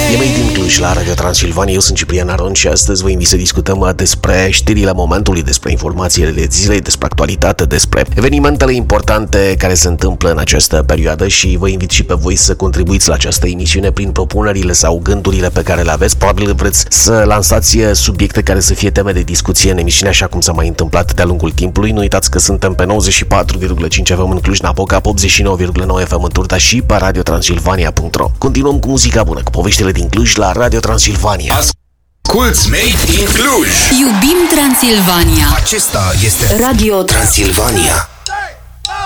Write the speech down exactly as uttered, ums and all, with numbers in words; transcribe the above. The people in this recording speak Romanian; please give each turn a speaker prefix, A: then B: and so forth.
A: E Made in Cluj la Radio Transilvania, eu sunt Ciprian Aron și astăzi vă invit să discutăm despre știrile momentului, despre informațiile zilei, despre actualitate, despre evenimentele importante care se întâmplă în această perioadă și vă invit și pe voi să contribuiți la această emisiune prin propunerile sau gândurile pe care le aveți. Probabil vreți să lansați subiecte care să fie teme de discuție în emisiune, așa cum s-a mai întâmplat de-a lungul timpului. Nu uitați că suntem pe nouăzeci și patru virgulă cinci F M în Cluj-Napoca, pe optzeci și nouă virgulă nouă F M în Turda și pe radio transilvania punct ro. Continuăm cu muzica bună, cu poveștile din Cluj la Radio Transilvania.
B: Asculți Made in Cluj!
C: Iubim Transilvania!
B: Acesta este
C: Radio
B: Transilvania.